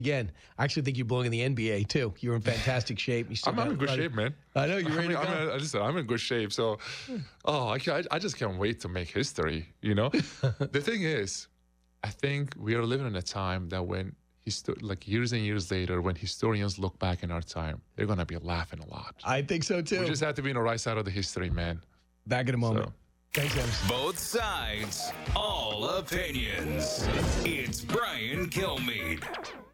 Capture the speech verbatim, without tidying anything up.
Again, I actually think you belong in the N B A too. You're in fantastic shape. You still I'm, got I'm in a good lot of- shape, man. I know you're I ready mean, to go. I'm, in- listen, I'm in good shape. So, oh, I, ca- I just can't wait to make history. You know, the thing is, I think we are living in a time that when histo- like years and years later, when historians look back in our time, they're gonna be laughing a lot. I think so too. We just have to be on the right side of the history, man. Back in a moment. So. Thanks, Emerson. Both sides, all opinions. It's Brian Kilmeade.